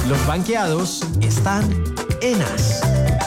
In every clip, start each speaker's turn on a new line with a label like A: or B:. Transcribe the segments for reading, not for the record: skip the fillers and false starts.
A: Los banqueados están en As.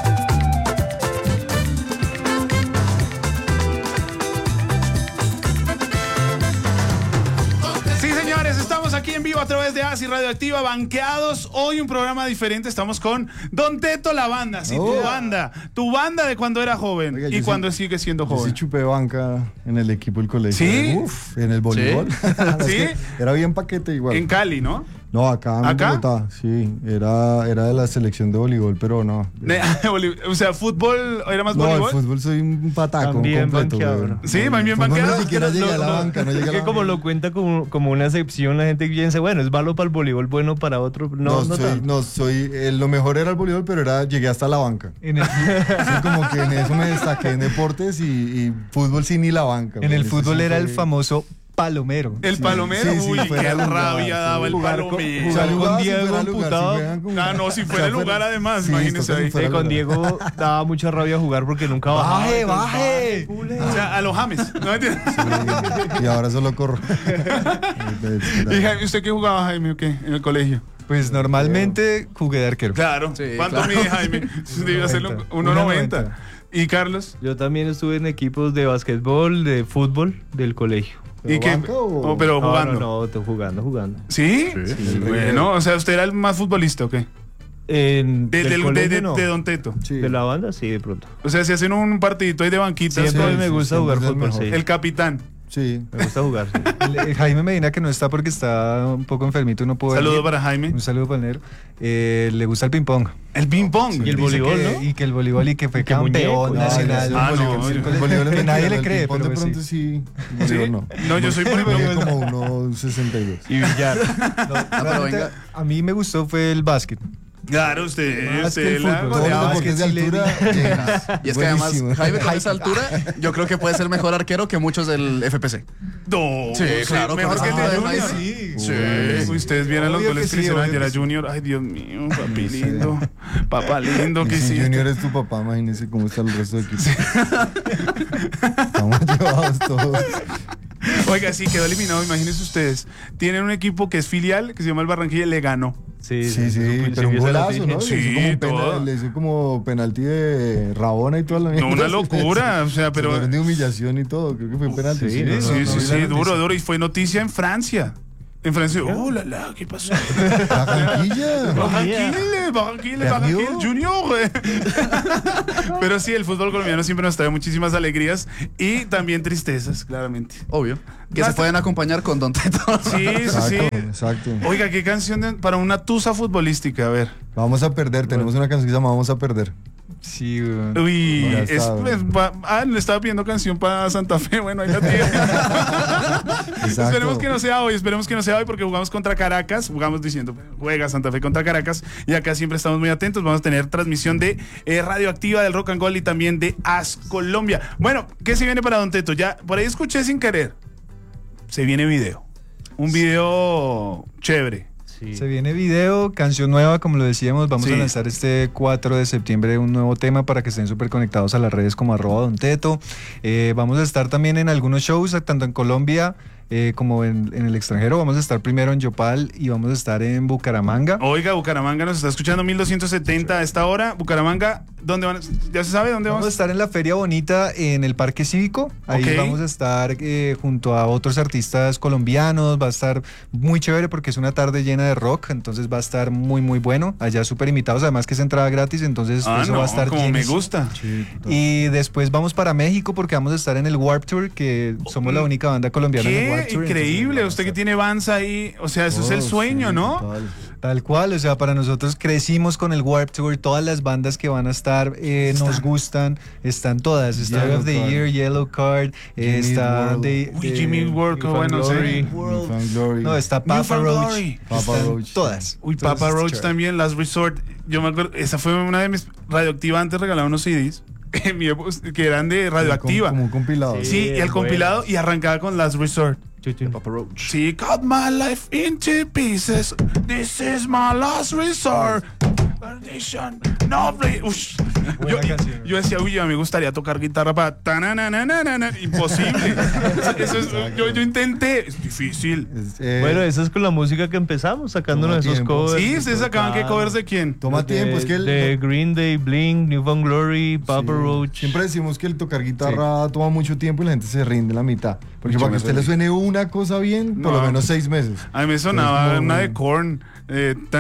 B: Estamos aquí en vivo a través de AS y Radioactiva, banqueados. Hoy un programa diferente. Estamos con Don Teto, la banda. Sí, tu banda de cuando era joven. Oiga, y cuando sigue siendo joven.
C: Yo sí chupé banca en el equipo del colegio.
B: ¿Sí?
C: Uf, en el voleibol.
B: ¿Sí?
C: Era bien paquete igual.
B: En Cali, ¿no?
C: No, acá en Bogotá, sí. Era de la selección de voleibol, pero no.
B: O sea, ¿fútbol era más voleibol?
C: No, el fútbol soy un pataco
D: También
C: completo.
D: banqueado.
B: Sí, más bien banqueado.
C: Ni siquiera llegué a la banca, no llegué a la
D: banca. Como lo cuenta como una excepción, la gente piensa, bueno, es malo para el voleibol, bueno para otro. Lo
C: mejor era el voleibol, pero llegué hasta la banca. Sí, como que en eso me destaqué en deportes y fútbol sí ni la banca.
E: En el fútbol era el famoso palomero.
B: El palomero,
C: sí,
B: uy, qué rabia daba el palomero.
E: Jugar con Diego amputado.
B: Si fuera el lugar además,
C: sí,
B: imagínense ahí.
D: Con Diego daba mucha rabia jugar porque nunca bajaba.
E: ¡Baje!
B: O sea, a los James, ¿no entiendes?
C: Y ahora solo corro.
B: ¿Y Jaime, usted qué jugaba, Jaime, o qué, en el colegio?
E: Pues normalmente jugué de arquero.
B: Claro. Sí, ¿cuánto mide Jaime? Debe ser 1.90. ¿Y Carlos?
D: Yo también estuve en equipos de básquetbol, de fútbol, del colegio.
B: ¿Y qué? Pero jugando.
D: No, jugando.
B: ¿Sí?
C: Sí.
B: Bueno, o sea, ¿usted era el más futbolista o qué? De Don Teto.
D: Sí. De la banda, sí, de pronto.
B: O sea, si hacen un partidito ahí de banquita.
D: Siempre me gusta jugar fútbol, sí.
B: El capitán.
E: Sí.
D: Me gusta jugar, sí.
E: Jaime Medina, que no está porque está un poco enfermito, no puede.
B: Saludo para Jaime.
E: Un saludo para el negro. Le gusta el ping-pong.
B: El ping-pong.
D: Sí. Y el voleibol, ¿no?
E: Y que el voleibol y que fue campeón nacional.
C: El voleibol
E: que nadie le cree,
C: pero de pronto sí.
B: No, yo soy voleibol
C: como 1.62.
D: Y billar.
E: A mí me gustó fue el básquet.
B: Claro, usted
C: porque es de altura.
F: Y es que además, Jaime, con esa altura, yo creo que puede ser mejor arquero que muchos del FPC.
B: No,
F: sí, claro,
B: mejor que el de Junior.
F: Sí.
B: Ustedes vieran los goles que le hicieron ayer a Junior. Ay, Dios mío, papi lindo. Papá lindo que sí.
C: Si Junior es tu papá, imagínese cómo está el resto de equipos. Estamos llevados todos.
B: Oiga, sí, quedó eliminado. Imagínense ustedes. Tienen un equipo que es filial, que se llama el Barranquilla, y le ganó.
C: Sí, pero un golazo, ¿no?
B: Sí,
C: le hizo como penalti de Rabona y toda la mierda.
B: No, una locura, o sea, pero...
C: de humillación y todo, creo que fue un penalti.
B: Sí, duro, y fue noticia en Francia. En Francia, ¿qué pasó? Barranquilla, Junior. Pero sí, el fútbol colombiano siempre nos trae muchísimas alegrías y también tristezas, claramente.
F: Obvio. Que se pueden acompañar con Don Teto.
B: Sí.
C: Exacto.
B: Oiga, qué canción para una tusa futbolística, a ver.
C: Vamos a perder, tenemos una canción que se llama Vamos a perder.
E: Sí,
B: uy, le estaba pidiendo canción para Santa Fe. Bueno, ahí la tiene. Esperemos que no sea hoy porque jugamos contra Caracas. Jugamos diciendo, juega Santa Fe contra Caracas. Y acá siempre estamos muy atentos. Vamos a tener transmisión de Radioactiva, del Rock and Roll y también de AS Colombia. Bueno, ¿qué se viene para Don Teto? Ya, por ahí escuché sin querer. Se viene video. Un video chévere.
E: Sí. Se viene video, canción nueva, como lo decíamos, vamos a lanzar este 4 de septiembre un nuevo tema para que estén súper conectados a las redes como @donteto. Vamos a estar también en algunos shows, tanto en Colombia como en el extranjero. Vamos a estar primero en Yopal y vamos a estar en Bucaramanga.
B: Oiga, Bucaramanga nos está escuchando 1270 a esta hora. Bucaramanga, ¿dónde van? ¿Ya se sabe dónde vamos?
E: Vamos a estar en la Feria Bonita en el Parque Cívico. Ahí vamos a estar junto a otros artistas colombianos. Va a estar muy chévere porque es una tarde llena de rock, entonces va a estar muy muy bueno. Allá súper invitados, además que es entrada gratis, entonces eso va a estar
B: como
E: llenísimo.
B: Me gusta.
E: Y después vamos para México porque vamos a estar en el Warped Tour, que somos la única banda colombiana en el Warped Tour.
B: Increíble, usted que tiene Vans ahí, o sea, eso es el sueño, ¿no?
E: Tal cual, o sea, para nosotros crecimos con el Warped Tour, todas las bandas que van a estar nos gustan, están todas, Story of the Year, Yellow Card, está
B: Jimmy World, bueno, sí.
E: No, está Papa Roach, todas.
B: Uy, Papa Roach también, Last Resort, yo me acuerdo, esa fue una de mis Radioactiva, antes regalaban unos CDs. Que eran de Radioactiva.
C: Como un compilado.
B: Sí, el compilado y arrancaba con Last Resort.
F: Papa Roach.
B: Sí, cut my life into pieces. This is my last resort. no, yo decía, uy, a mí me gustaría tocar guitarra para imposible. Yo intenté, es difícil.
D: Bueno, eso es con la música que empezamos, sacándonos esos covers.
B: Sí, ustedes sacaban qué covers de quién.
C: Toma tiempo, es que
D: de Green Day, Blink, New Found Glory, Papa Roach.
C: Siempre decimos que el tocar guitarra toma mucho tiempo y la gente se rinde la mitad. Porque para que a usted le suene una cosa bien, por lo menos 6 meses.
B: A mí me sonaba una de Korn.
C: Blind.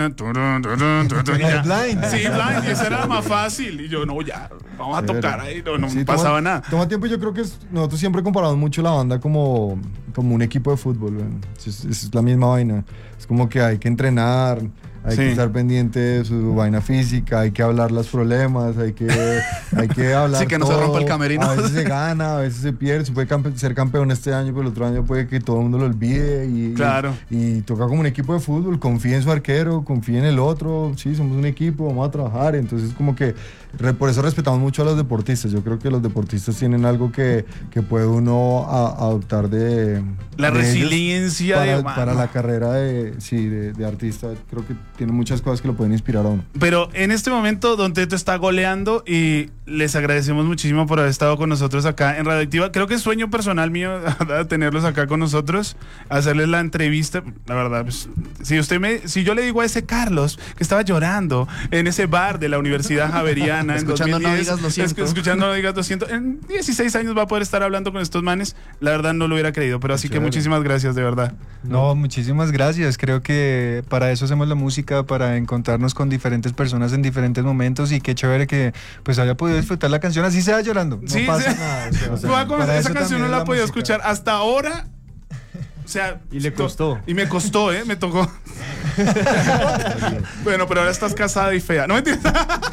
B: Sí, Blind, y esa era más fácil. Y yo, no, ya, vamos a tocar ahí. No
C: sí,
B: pasaba nada.
C: Toma tiempo, yo creo que nosotros siempre comparamos mucho la banda como un equipo de fútbol. Bueno. Es la misma vaina. Es como que hay que entrenar. Hay que estar pendiente de su vaina física, hay que hablar los problemas, hay que hablar
F: sí, que no
C: todo.
F: se rompa el camerino.
C: A veces se gana, a veces se pierde, se puede ser campeón este año, pero el otro año puede que todo el mundo lo olvide. Y toca como un equipo de fútbol, confía en su arquero, confía en el otro, sí, somos un equipo, vamos a trabajar. Entonces como que por eso respetamos mucho a los deportistas. Yo creo que los deportistas tienen algo que puede uno adoptar de
B: la resiliencia
C: para la carrera de artista. Creo que tiene muchas cosas que lo pueden inspirar a uno.
B: Pero en este momento Don Teto está goleando y les agradecemos muchísimo por haber estado con nosotros acá en Radioactiva. Creo que es sueño personal mío tenerlos acá con nosotros, hacerles la entrevista. La verdad, pues, si yo le digo a ese Carlos que estaba llorando en ese bar de la Universidad Javeriana
F: escuchando
B: en 2010,
F: No digas lo siento,
B: escuchando No digas lo siento, en 16 años va a poder estar hablando con estos manes. La verdad no lo hubiera creído, pero así que muchísimas gracias, de verdad.
E: No, muchísimas gracias. Creo que para eso hacemos la música, para encontrarnos con diferentes personas en diferentes momentos, y qué chévere que pues haya podido disfrutar la canción así sea llorando. No pasa nada.
B: Esa canción no la he podido escuchar hasta ahora. O sea,
D: y le costó.
B: Y me costó, me tocó. Bueno, pero ahora estás casada y fea. No entiendes.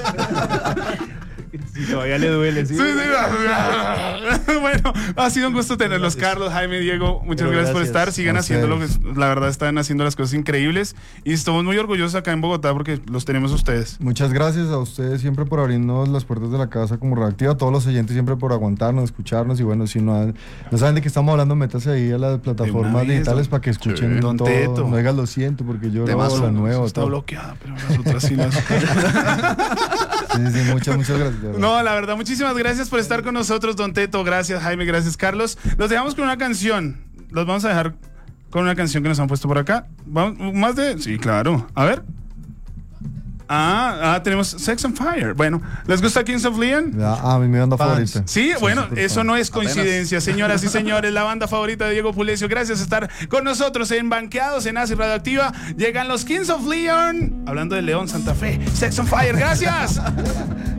D: Si todavía le duele, ¿sí?
B: Sí. Bueno, ha sido un gusto tenerlos, Carlos, Jaime, Diego. Muchas gracias por estar. Sigan haciendo la verdad, están haciendo las cosas increíbles. Y estamos muy orgullosos acá en Bogotá porque los tenemos a ustedes.
C: Muchas gracias a ustedes siempre por abrirnos las puertas de la casa como Radioactiva. A todos los oyentes siempre por aguantarnos, escucharnos. Y bueno, si no saben de qué estamos hablando, métase ahí a las plataformas digitales para que escuchen
B: Don
C: todo.
B: Teto.
C: No digas lo siento porque yo
F: lo
C: nuevo.
B: Está bloqueada, pero las otras sí las...
C: Sí, muchas gracias.
B: No, la verdad, muchísimas gracias por estar con nosotros, Don Teto. Gracias, Jaime. Gracias, Carlos. Los dejamos con una canción. Los vamos a dejar con una canción que nos han puesto por acá. ¿Más de...? Sí, claro. A ver. Tenemos Sex on Fire. Bueno, ¿les gusta Kings of Leon?
C: A mí mi banda favorita.
B: Sí, bueno, eso no es coincidencia, señoras y señores. La banda favorita de Diego Pulecio. Gracias por estar con nosotros en Banqueados en Acid Radioactiva. Llegan los Kings of Leon. Hablando de León, Santa Fe. Sex on Fire. Gracias.